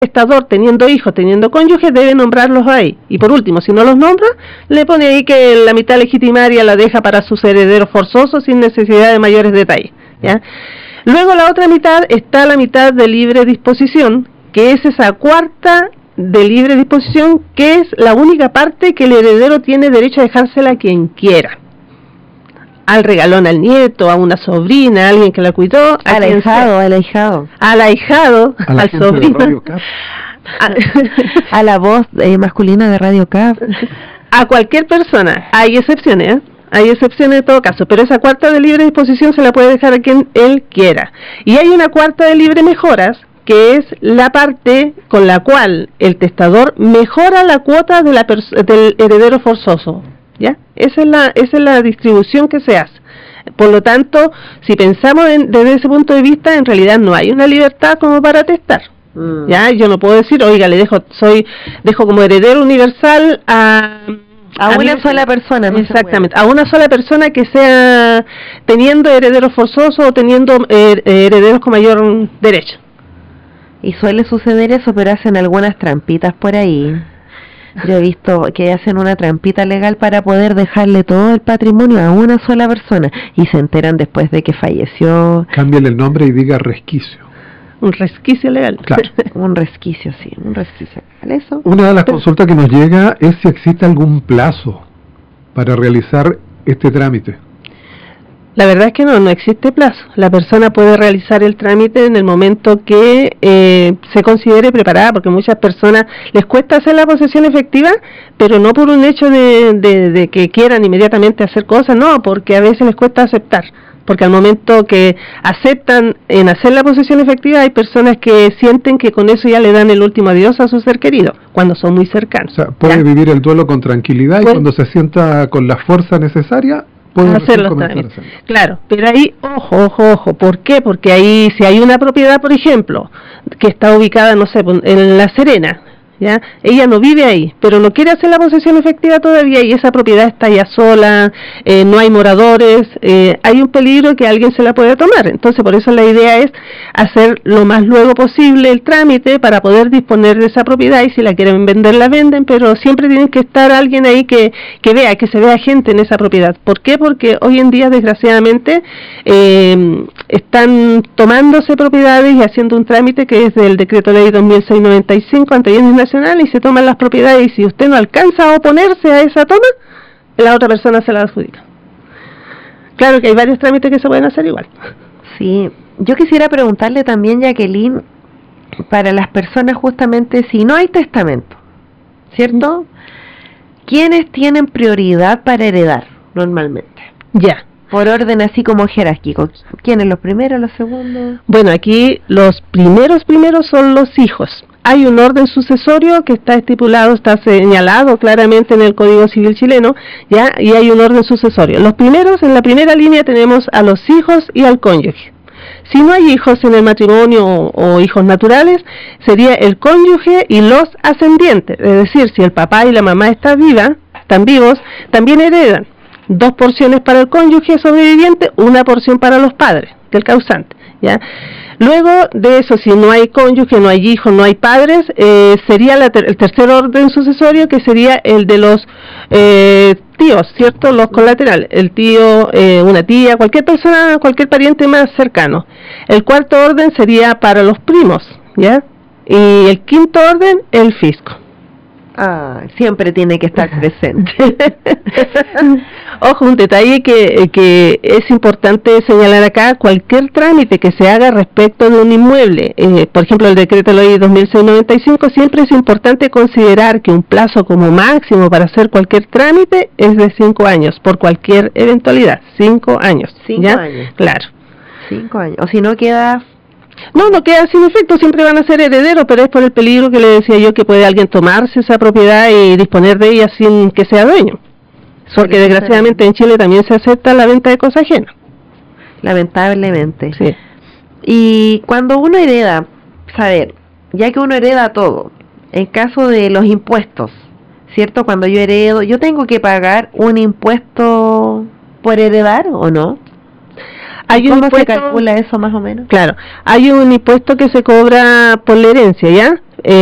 testador, teniendo hijos, teniendo cónyuges, debe nombrarlos ahí. Y por último, si no los nombra, le pone ahí que la mitad legitimaria la deja para sus herederos forzosos sin necesidad de mayores detalles, ¿ya? Luego la otra mitad está la mitad de libre disposición, que es esa cuarta de libre disposición, que es la única parte que el heredero tiene derecho a dejársela a quien quiera. Al regalón, al nieto, a una sobrina, a alguien que la cuidó, al ahijado, al sobrino, a la voz masculina de Radio Cap, a cualquier persona. Hay excepciones, hay excepciones en todo caso, pero esa cuarta de libre disposición se la puede dejar a quien él quiera. Y hay una cuarta de libre mejoras, que es la parte con la cual el testador mejora la cuota de del heredero forzoso. ¿Ya? Esa es la distribución que se hace. Por lo tanto, si pensamos desde ese punto de vista, en realidad no hay una libertad como para testar. ¿Ya? Yo no puedo decir, oiga, dejo como heredero universal a una sola persona. No, exactamente, a una sola persona que sea teniendo herederos forzosos o teniendo herederos con mayor derecho. Y suele suceder eso, pero hacen algunas trampitas por ahí. Yo he visto que hacen una trampita legal para poder dejarle todo el patrimonio a una sola persona y se enteran después de que falleció. Cámbiale el nombre y diga resquicio. Un resquicio legal. Claro. Un resquicio, sí, un resquicio legal. Eso. Una de las consultas que nos llega es si existe algún plazo para realizar este trámite. La verdad es que no existe plazo. La persona puede realizar el trámite en el momento que se considere preparada, porque muchas personas les cuesta hacer la posesión efectiva, pero no por un hecho de que quieran inmediatamente hacer cosas, no, porque a veces les cuesta aceptar. Porque al momento que aceptan en hacer la posesión efectiva, hay personas que sienten que con eso ya le dan el último adiós a su ser querido, cuando son muy cercanos. O sea, puede vivir el duelo con tranquilidad y cuando se sienta con la fuerza necesaria, hacerlo también. Claro, pero ahí, ojo, ¿por qué? Porque ahí, si hay una propiedad, por ejemplo, que está ubicada, no sé, en La Serena, ¿ya? Ella no vive ahí, pero no quiere hacer la posesión efectiva todavía y esa propiedad está ya sola, no hay moradores, hay un peligro que alguien se la pueda tomar. Entonces, por eso la idea es hacer lo más luego posible el trámite para poder disponer de esa propiedad, y si la quieren vender, la venden, pero siempre tiene que estar alguien ahí que vea, que se vea gente en esa propiedad. ¿Por qué? Porque hoy en día, desgraciadamente, están tomándose propiedades y haciendo un trámite que es del Decreto Ley 2695 ante bienes nacionales, y se toman las propiedades, y si usted no alcanza a oponerse a esa toma, la otra persona se la adjudica. Claro que hay varios trámites que se pueden hacer igual. Sí, yo quisiera preguntarle también, Jacqueline, para las personas justamente, si no hay testamento, ¿cierto? ¿Quiénes tienen prioridad para heredar normalmente? Ya. Por orden así como jerárquico. ¿Quiénes los primeros, los segundos? Bueno, aquí los primeros son los hijos. Hay un orden sucesorio que está estipulado, está señalado claramente en el Código Civil chileno, ya, y hay un orden sucesorio. Los primeros, en la primera línea tenemos a los hijos y al cónyuge. Si no hay hijos en el matrimonio o hijos naturales, sería el cónyuge y los ascendientes. Es decir, si el papá y la mamá están vivos, también heredan. 2 porciones para el cónyuge sobreviviente, 1 porción para los padres del causante, ¿ya? Luego de eso, si no hay cónyuge, no hay hijos, no hay padres, sería el tercer orden sucesorio, que sería el de los tíos, ¿cierto? Los colaterales, el tío, una tía, cualquier persona, cualquier pariente más cercano. El cuarto orden sería para los primos, ¿ya? Y el quinto orden, el fisco. Ah, siempre tiene que estar presente. Ojo, un detalle que es importante señalar acá: cualquier trámite que se haga respecto de un inmueble, por ejemplo el decreto ley 2695, siempre es importante considerar que un plazo como máximo para hacer cualquier trámite es de 5 años, por cualquier eventualidad. 5 años. 5 años. Claro. 5 años. O si no queda... No queda sin efecto, siempre van a ser herederos, pero es por el peligro que le decía yo, que puede alguien tomarse esa propiedad y disponer de ella sin que sea dueño. Porque desgraciadamente en Chile también se acepta la venta de cosas ajenas. Lamentablemente. Sí. Y cuando uno hereda, saber, ya que uno hereda todo, en caso de los impuestos, ¿cierto? Cuando yo heredo, ¿yo tengo que pagar un impuesto por heredar o no? ¿Cómo se calcula eso más o menos? Claro, hay un impuesto que se cobra por la herencia, ¿ya?